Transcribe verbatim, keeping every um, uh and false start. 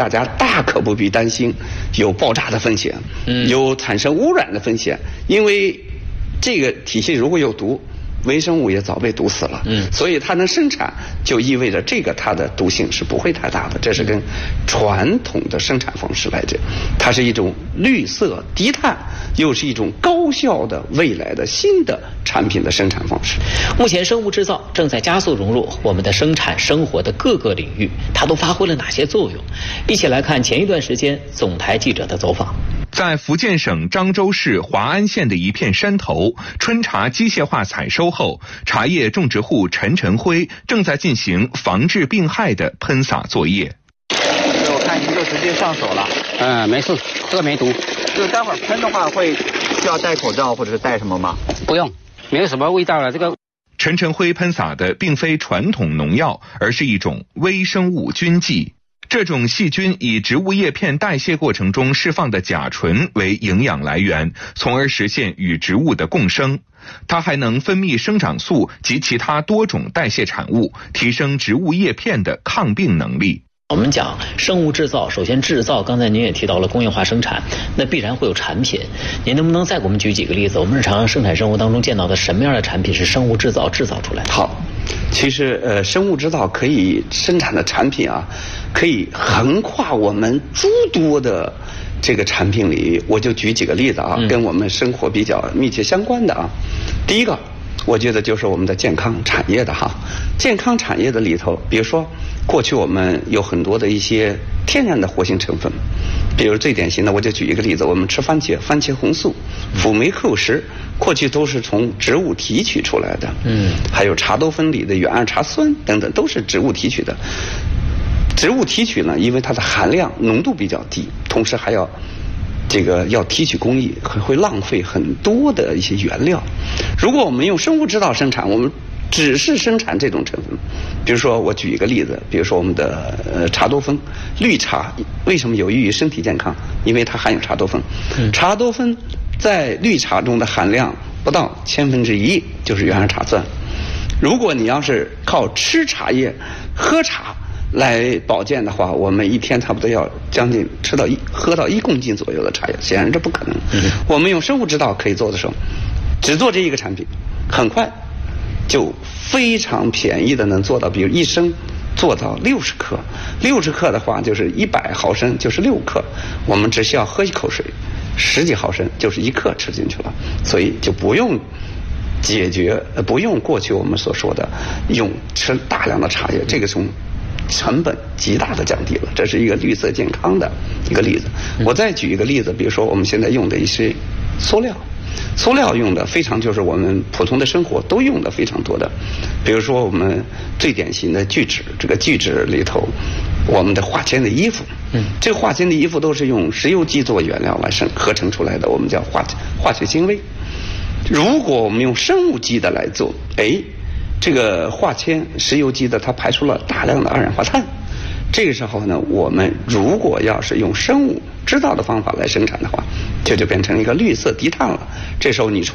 大家大可不必担心有爆炸的风险，嗯，有产生污染的风险，因为这个体系如果有毒，微生物也早被毒死了，嗯，所以它能生产，就意味着这个它的毒性是不会太大的。这是跟传统的生产方式来讲，它是一种绿色低碳，又是一种高效的未来的新的产品的生产方式。 目前生物制造正在加速融入我们的生产生活的各个领域，它都发挥了哪些作用？一起来看前一段时间总台记者的走访。 在福建省漳州市华安县的一片山头，春茶机械化采收后，茶叶种植户陈晨辉正在进行防治病害的喷洒作业。 我看您就直接上手了。 嗯，没事，这个没毒。 就待会儿喷的话，会需要戴口罩或者是戴什么吗？ 不用，没有什么味道了。这个陈晨辉喷洒的并非传统农药，而是一种微生物菌剂。这种细菌以植物叶片代谢过程中释放的甲醇为营养来源，从而实现与植物的共生。它还能分泌生长素及其他多种代谢产物，提升植物叶片的抗病能力。 我们讲生物制造，首先制造，刚才您也提到了工业化生产，那必然会有产品。您能不能再给我们举几个例子？我们日常生产生活当中见到的什么样的产品是生物制造制造出来的？ 好，其实呃，生物制造可以生产的产品啊，可以横跨我们诸多的这个产品里。我就举几个例子啊，嗯、跟我们生活比较密切相关的啊。第一个，我觉得就是我们的健康产业的哈，健康产业的里头，比如说。过去我们有很多的一些天然的活性成分，比如最典型的，我就举一个例子，我们吃番茄，番茄红素、辅酶扣食，过去都是从植物提取出来的，嗯，还有茶多酚里的远二茶酸等等，都是植物提取的。植物提取呢，因为它的含量浓度比较低，同时还要这个要提取工艺，会浪费很多的一些原料。如果我们用生物制造生产，我们只是生产这种成分，比如说我举一个例子，比如说我们的呃茶多酚，绿茶为什么有益于身体健康？因为它含有茶多酚，嗯、茶多酚在绿茶中的含量不到千分之一，就是原二茶酸。如果你要是靠吃茶叶、喝茶来保健的话，我们一天差不多要将近吃到一喝到一公斤左右的茶叶，显然这不可能。嗯、我们用生物制造可以做的时候，只做这一个产品，很快。就非常便宜的能做到，比如一升做到六十克，六十克的话就是一百毫升，就是六克，我们只需要喝一口水，十几毫升就是一克吃进去了，所以就不用解决，不用过去我们所说的用吃大量的茶叶，这个从成本极大的降低了，这是一个绿色健康的一个例子。我再举一个例子，比如说我们现在用的一些塑料。塑料用的非常就是我们普通的生活都用的非常多的，比如说我们最典型的聚酯，这个聚酯里头，我们的化纤的衣服，嗯，这个化纤的衣服都是用石油基做原料来生合成出来的，我们叫化化学纤维。如果我们用生物基的来做，哎，这个化纤石油基的它排出了大量的二氧化碳。这个时候呢，我们如果要是用生物制造的方法来生产的话，这就变成一个绿色低碳了。这时候你